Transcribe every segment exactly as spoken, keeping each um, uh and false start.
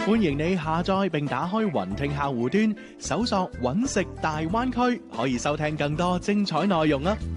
歡迎你下載並打開雲聽客戶端，搜索揾食大灣區，可以收聽更多精彩內容啊！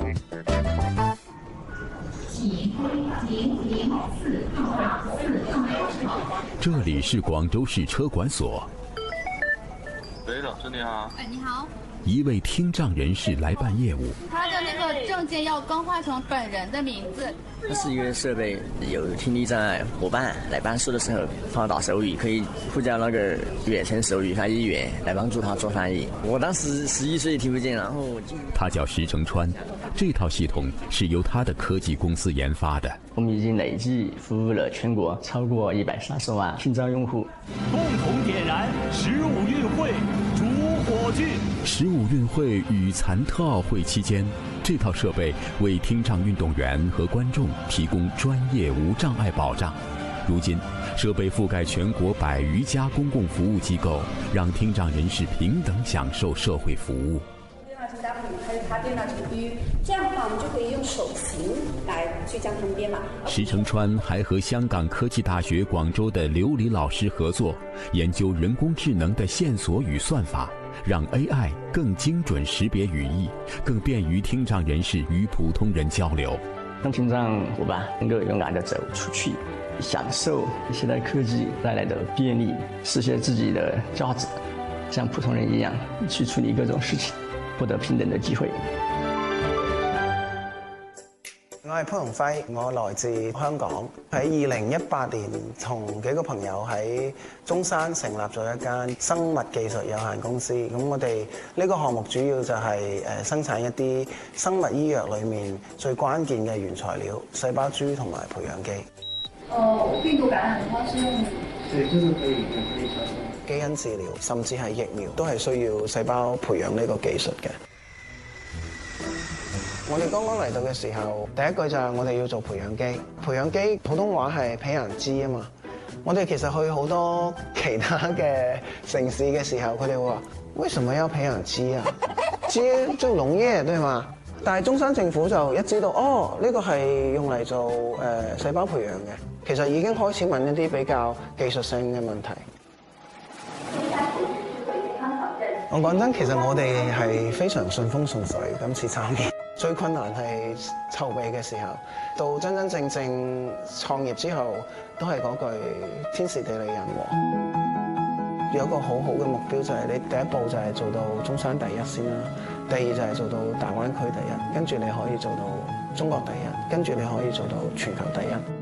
這裡是廣州市車管所。 喂，老師你好。 哎，你好。 一位聽障人士來辦業務。 他的那個證件要更換成本人的名字。 它是因為設備有聽力障礙夥伴來辦事的時候放到手語，可以呼叫那個遠程手語翻譯員來幫助他做翻譯。我當時十一歲聽不見，然後他叫石成川，這套系統是由他的科技公司研發的。 我們已經累計服務了全國超過一百三十萬聽障用戶。 共同點燃十五運會主火炬。 十五運會與殘特奧會期間，這套設備為聽障運動員和觀眾提供專業無障礙保障。如今，設備覆蓋全國百餘家公共服務機構，讓聽障人士平等享受社會服務。 電腦程打筆，還有他電腦程語，這樣的話，我們就可以用手型來去將它們編碼。 石成川還和香港科技大學廣州的劉禮老師合作，研究人工智能的線索與算法，讓 A I 更精準識別語義，更便於聽障人士與普通人交流。 讓聽障夥伴能夠勇敢地走出去，享受現代科技帶來的便利，實現自己的價值，像普通人一樣去處理各種事情，獲得平等的機會。 我係潘鴻輝，我來自香港。喺二零一八年，同幾個朋友喺中山成立咗一間生物技術有限公司。咁我哋呢個項目主要就係誒生產一啲生物醫藥裏面最關鍵嘅原材料——細胞株同埋培養基。 哦，病毒感染的話是用？ 對，就是可以可以基因治療，甚至係疫苗，都係需要細胞培養呢個技術嘅。我哋剛剛嚟到嘅時候，第一句就係我哋要做培養基。培養基普通話係培養基啊嘛。我哋其實去好多其他嘅城市嘅時候，佢哋會話：為什麼要培養基啊？基就農業對嘛？但係中山政府就一知道，哦，呢個係用嚟做誒細胞培養嘅，其實已經開始問一啲比較技術性嘅問題。我講真，其實我哋係非常順風順水今次參與。最困難係籌備嘅時候，到真真正正創業之後，都係嗰句天時地利人和。有一個好好嘅目標就係你第一步就係做到中山第一先啦，第二就係做到大灣區第一，跟住你可以做到中國第一，跟住你可以做到全球第一。